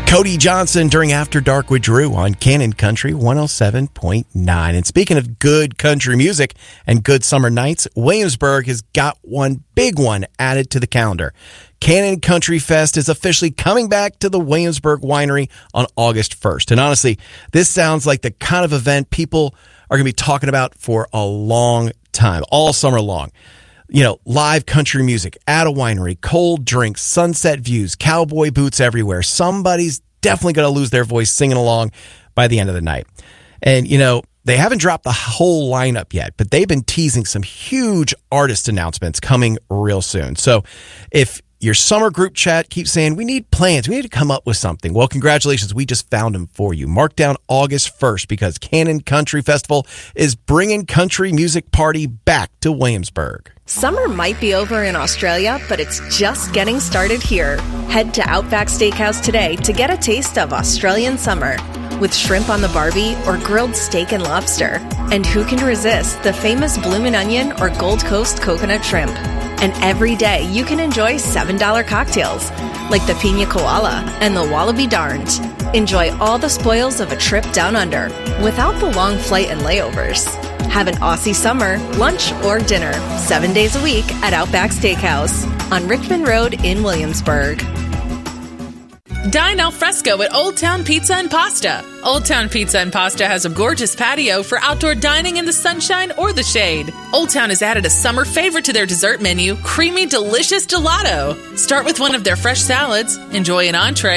Cody Johnson during After Dark with Drew on Cannon Country 107.9. And speaking of good country music and good summer nights, Williamsburg has got one big one added to the calendar. Cannon Country Fest is officially coming back to the Williamsburg Winery on August 1st. And honestly, this sounds like the kind of event people are going to be talking about for a long time, all summer long. You know, live country music at a winery, cold drinks, sunset views, cowboy boots everywhere. Somebody's definitely going to lose their voice singing along by the end of the night. And, you know, they haven't dropped the whole lineup yet, but they've been teasing some huge artist announcements coming real soon. So if your summer group chat keeps saying, we need plans, we need to come up with something, well, congratulations, we just found them for you. Mark down August 1st because Cannon Country Festival is bringing country music party back to Williamsburg. Summer might be over in Australia, but it's just getting started here. Head to Outback Steakhouse today to get a taste of Australian summer with shrimp on the barbie or grilled steak and lobster. And who can resist the famous bloomin' onion or Gold Coast coconut shrimp? And every day you can enjoy $7 cocktails like the Pina Koala and the Wallaby Darned. Enjoy all the spoils of a trip down under without the long flight and layovers. Have an Aussie summer, lunch, or dinner 7 days a week at Outback Steakhouse on Richmond Road in Williamsburg. Dine al fresco at Old Town Pizza and Pasta. Old Town Pizza and Pasta has a gorgeous patio for outdoor dining in the sunshine or the shade. Old Town has added a summer favorite to their dessert menu, creamy, delicious gelato. Start with one of their fresh salads, enjoy an entree,